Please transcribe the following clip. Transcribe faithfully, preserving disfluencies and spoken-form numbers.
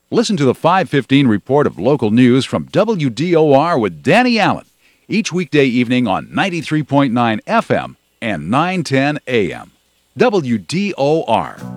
Listen to the five fifteen report of local news from W D O R with Danny Allen each weekday evening on ninety-three point nine F M and nine ten A M. W D O R.